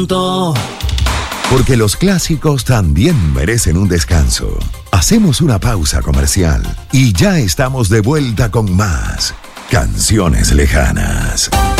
Porque los clásicos también merecen un descanso. Hacemos una pausa comercial y ya estamos de vuelta con más Canciones Lejanas.